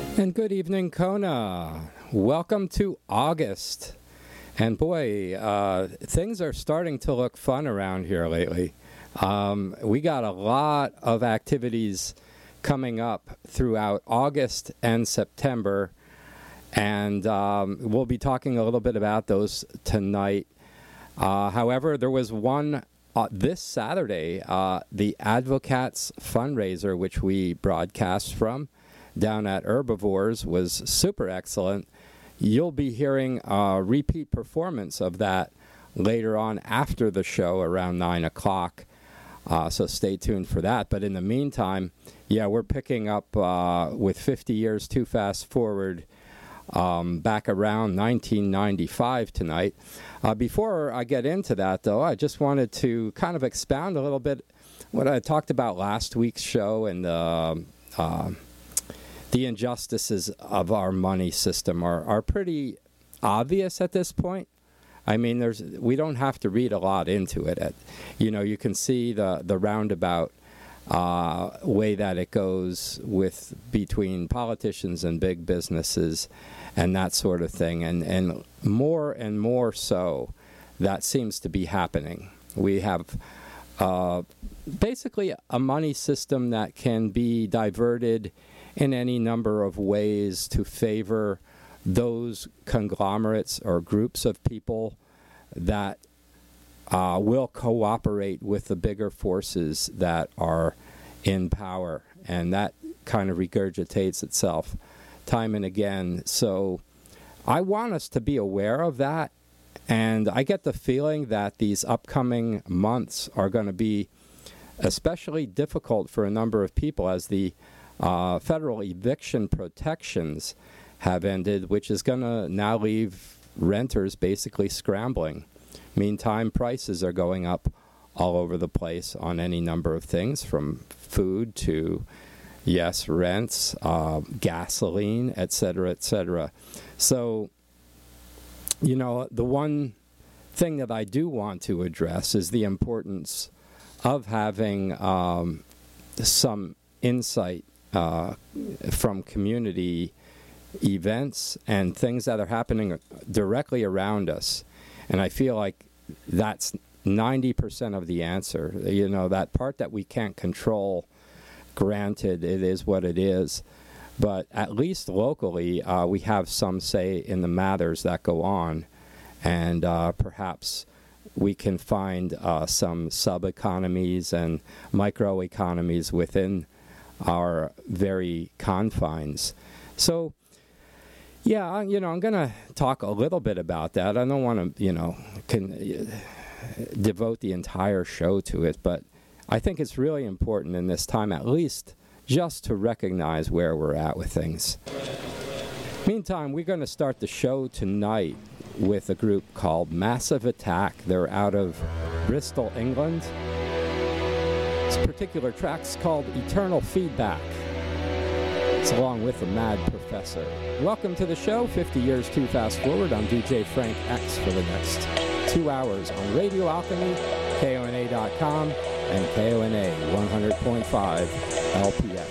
And good evening, Kona. Welcome to August. And boy, things are starting to look fun around here lately. We got a lot of activities coming up throughout August and September. And we'll be talking a little bit about those tonight. However, there was one this Saturday, the Advocats fundraiser, which we broadcast from down at Herbivores, was super excellent. You'll be hearing a repeat performance of that later on after the show around 9 o'clock. So stay tuned for that. But in the meantime, yeah, we're picking up with 50 Years Too Fast Forward back around 1995 tonight. Before I get into that, though, I just wanted to kind of expound a little bit what I talked about last week's show and the injustices of our money system are pretty obvious at this point. I mean, we don't have to read a lot into it. You can see the roundabout way that it goes between politicians and big businesses and that sort of thing. And more so, that seems to be happening. We have basically a money system that can be diverted in any number of ways to favor those conglomerates or groups of people that will cooperate with the bigger forces that are in power. And that kind of regurgitates itself time and again. So I want us to be aware of that. And I get the feeling that these upcoming months are going to be especially difficult for a number of people as the federal eviction protections have ended, which is going to now leave renters basically scrambling. Meantime, prices are going up all over the place on any number of things, from food to, yes, rents, gasoline, et cetera, et cetera. So, the one thing that I do want to address is the importance of having some insight from community events and things that are happening directly around us. And I feel like that's 90% of the answer. That part that we can't control, granted, it is what it is. But at least locally, we have some say in the matters that go on. And perhaps we can find some sub-economies and microeconomies within our very confines. So, yeah, I'm going to talk a little bit about that. I don't want to, devote the entire show to it, but I think it's really important in this time, at least, just to recognize where we're at with things. Meantime, we're going to start the show tonight with a group called Massive Attack. They're out of Bristol, England. This particular track's called Eternal Feedback. It's along with the Mad Professor. Welcome to the show, 50 Years Too Fast Forward. I'm DJ Frank X for the next 2 hours on Radio Alchemy, KONA.com, and KONA 100.5 LPF.